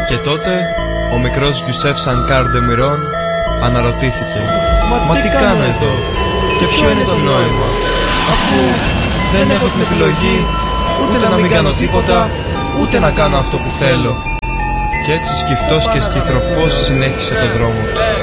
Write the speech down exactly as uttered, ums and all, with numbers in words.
Και τότε ο μικρός Γιουσέφ Σανκάρ Ντεμιρόν αναρωτήθηκε: Μα, Μα τι κάνω εδώ και ποιο είναι το νόημα, αφού δεν έχω την επιλογή ούτε να μην κάνω τίποτα, ούτε να κάνω αυτό που θέλω. Και έτσι σκυφτός και σκυθροπός συνέχισε το δρόμο του.